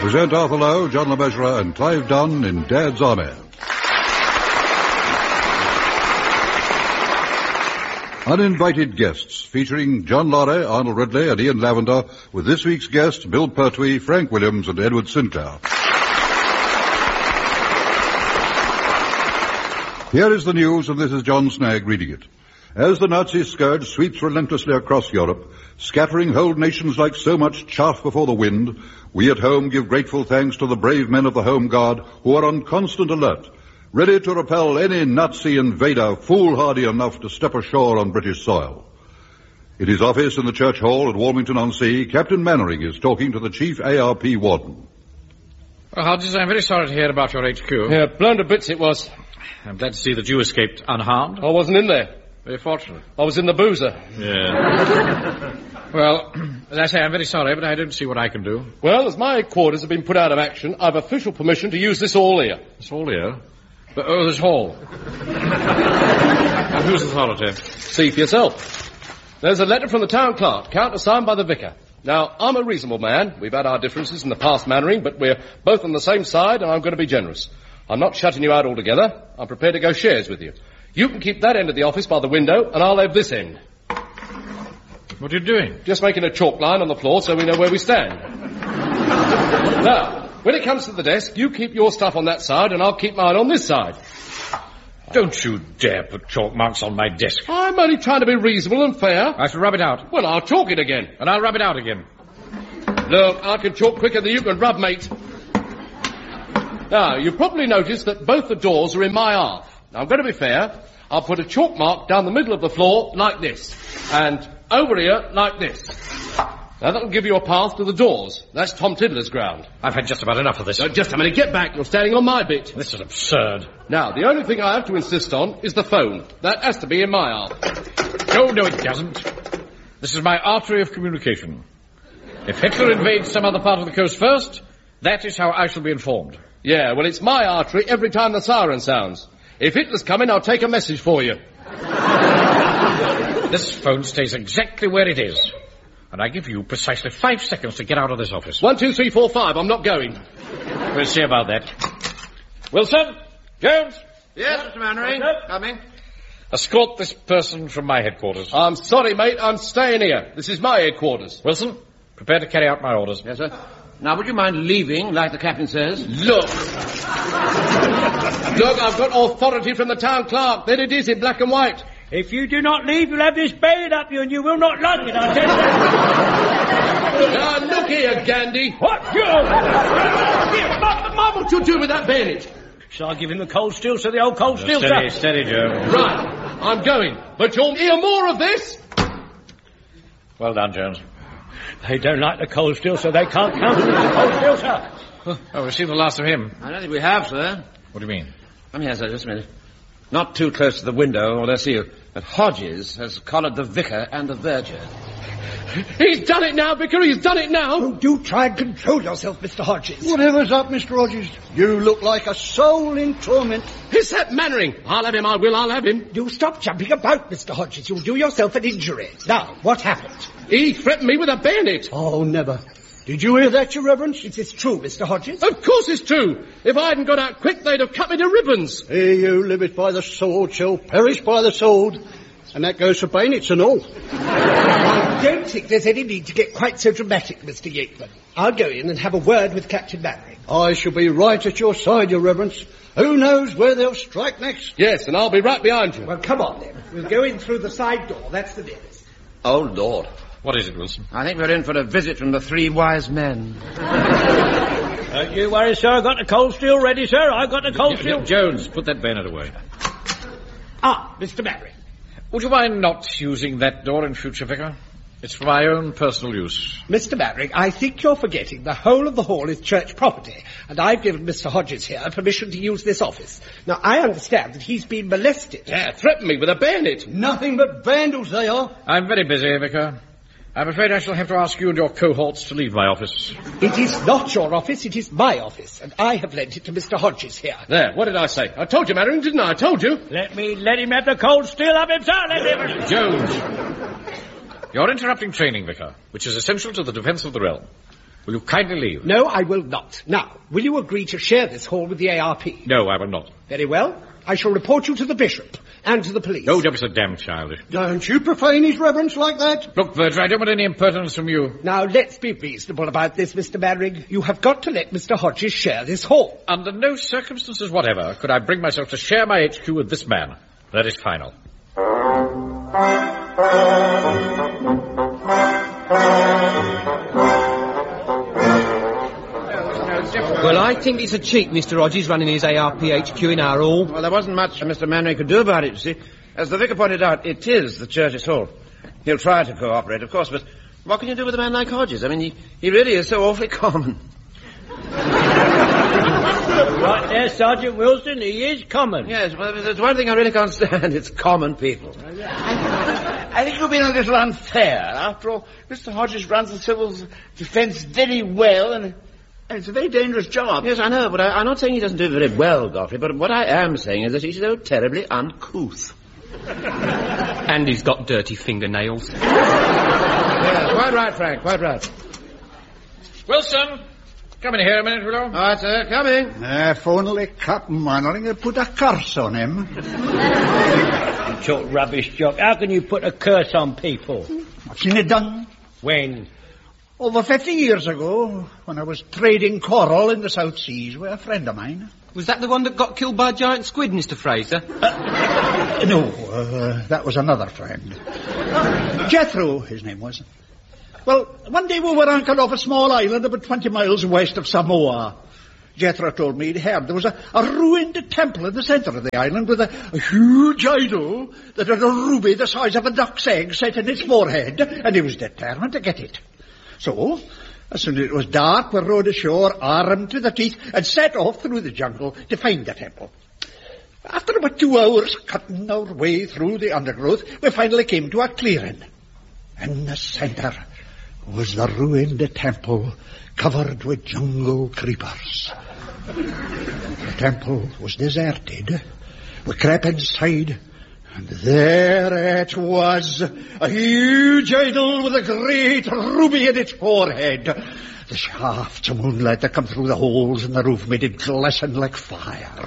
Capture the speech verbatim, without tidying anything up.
present Arthur Lowe, John LeMessurier, and Clive Dunn in Dad's Army. Uninvited Guests, featuring John Lorry, Arnold Ridley, and Ian Lavender, with this week's guests, Bill Pertwee, Frank Williams, and Edward Sinclair. Here is the news, and this is John Snagg reading it. As the Nazi scourge sweeps relentlessly across Europe, scattering whole nations like so much chaff before the wind, we at home give grateful thanks to the brave men of the Home Guard who are on constant alert, ready to repel any Nazi invader foolhardy enough to step ashore on British soil. In his office in the Church Hall at Walmington-on-Sea, Captain Mannering is talking to the Chief A R P Warden. Well, Hodges, I'm very sorry to hear about your H Q. Yeah, blown to bits it was. I'm glad to see that you escaped unharmed. I wasn't in there. Very fortunate. I was in the boozer. Yeah. Well, as I say, I'm very sorry, but I don't see what I can do. Well, as my headquarters have been put out of action, I've official permission to use this hall here. This hall here? But, oh, this hall. And whose authority? See for yourself. There's a letter from the town clerk, countersigned by the vicar. Now, I'm a reasonable man. We've had our differences in the past, Mannering, but we're both on the same side, and I'm going to be generous. I'm not shutting you out altogether. I'm prepared to go shares with you. You can keep that end of the office by the window, and I'll have this end. What are you doing? Just making a chalk line on the floor so we know where we stand. Now, when it comes to the desk, you keep your stuff on that side, and I'll keep mine on this side. Don't you dare put chalk marks on my desk. I'm only trying to be reasonable and fair. I shall rub it out. Well, I'll chalk it again. And I'll rub it out again. Look, I can chalk quicker than you can rub, mate. Now, you've probably noticed that both the doors are in my half. Now, I'm going to be fair. I'll put a chalk mark down the middle of the floor like this. And over here like this. Now, that'll give you a path to the doors. That's Tom Tiddler's ground. I've had just about enough of this. No, just a minute. Get back. You're standing on my bit. This is absurd. Now, the only thing I have to insist on is the phone. That has to be in my half. No, no, it doesn't. This is my artery of communication. If Hitler invades some other part of the coast first, that is how I shall be informed. Yeah, well, it's my artery every time the siren sounds. If Hitler's coming, I'll take a message for you. This phone stays exactly where it is. And I give you precisely five seconds to get out of this office. One, two, three, four, five. I'm not going. We'll see about that. Wilson? Jones? Yes, Mister Mannering. Coming. Escort this person from my headquarters. I'm sorry, mate. I'm staying here. This is my headquarters. Wilson, prepare to carry out my orders. Yes, sir. Now, would you mind leaving, like the captain says? Look. Look, I've got authority from the town clerk. There it is in black and white. If you do not leave, you'll have this bayonet up you, and you will not like it, I tell you. Now, look here, Gandhi. What? You? What would you do with that bayonet? Shall I give him the cold steel, so the old cold No, steel, steady, sir? steady, Joe. Right. I'm going. But you'll hear more of this. Well done, Jones. They don't like the cold steel, so they can't counter the cold steel, sir. Oh, we've seen the last of him. I don't think we have, sir. What do you mean? Come here, sir, just a minute. Not too close to the window, or they'll see you. But Hodges has collared the vicar and the verger. He's done it now, Vicar. He's done it now. Oh, do try and control yourself, Mister Hodges. Whatever's up, Mister Hodges? You look like a soul in torment. It's that Mannering. I'll have him, I will, I'll have him. You stop jumping about, Mister Hodges. You'll do yourself an injury. Now, what happened? He threatened me with a bayonet. Oh, never. Did you hear that, Your Reverence? Is this true, Mister Hodges? Of course it's true. If I hadn't got out quick, they'd have cut me to ribbons. He who liveth by the sword shall perish by the sword. And that goes for bayonets and all. I don't think there's any need to get quite so dramatic, Mister Yateman. I'll go in and have a word with Captain Mannering. I shall be right at your side, Your Reverence. Who knows where they'll strike next? Yes, and I'll be right behind you. Well, come on, then. We'll go in through the side door. That's the nearest. Oh, Lord. What is it, Wilson? I think we're in for a visit from the three wise men. Don't you worry, sir. I've got the cold steel ready, sir. I've got the cold J- steel. Jones, put that bayonet away. Ah, Mister Mannering. Would you mind not using that door in future, Vicar? It's for my own personal use. Mister Mannering, I think you're forgetting the whole of the hall is church property, and I've given Mister Hodges here permission to use this office. Now, I understand that he's been molested. Yeah, threatened me with a bayonet. Nothing but vandals they are. I'm very busy, Vicar. I'm afraid I shall have to ask you and your cohorts to leave my office. It is not your office, it is my office, and I have lent it to Mister Hodges here. There, what did I say? I told you, Mannering, didn't I? I told you. Let me let him have the cold steel up himself. Let him... Jones, you're interrupting training, Vicar, which is essential to the defence of the realm. Will you kindly leave? No, I will not. Now, will you agree to share this hall with the A R P? No, I will not. Very well. I shall report you to the bishop and to the police. Oh, don't be so damn childish. Don't you profane his reverence like that? Look, Verger, I don't want any impertinence from you. Now, let's be reasonable about this, Mister Mannering. You have got to let Mister Hodges share this hall. Under no circumstances whatever could I bring myself to share my H Q with this man. That is final. Well, I think it's a cheat, Mister Hodges, running his A R P H Q in our hall. Well, there wasn't much Mister Mannering could do about it, you see. As the vicar pointed out, it is the church's hall. He'll try to cooperate, of course, but what can you do with a man like Hodges? I mean, he, he really is so awfully common. Right there, Sergeant Wilson, he is common. Yes, well, there's one thing I really can't stand. It's common people. I think you've been a little unfair. After all, Mister Hodges runs the civil defence very well, and... And it's a very dangerous job. Yes, I know, but I, I'm not saying he doesn't do it very well, Godfrey, but what I am saying is that he's so terribly uncouth. And he's got dirty fingernails. Yes, quite right, Frank, quite right. Wilson, come in here a minute, will you? All right, sir, coming. If only Captain Mannering had put a curse on him. You talk rubbish, Jock. How can you put a curse on people? I've seen it done. When? Over fifty years ago, when I was trading coral in the South Seas with a friend of mine. Was that the one that got killed by a giant squid, Mister Fraser? Uh, no, uh, that was another friend. Jethro, his name was. Well, one day we were anchored off a small island about twenty miles west of Samoa. Jethro told me he'd heard there was a, a ruined temple in the centre of the island with a, a huge idol that had a ruby the size of a duck's egg set in its forehead, and he was determined to get it. So, as soon as it was dark, we rowed ashore, armed to the teeth, and set off through the jungle to find the temple. After about two hours cutting our way through the undergrowth, we finally came to a clearing. In the centre was the ruined temple, covered with jungle creepers. The temple was deserted. We crept inside, and there it was, a huge idol with a great ruby in its forehead. The shafts of moonlight that come through the holes in the roof made it glisten like fire.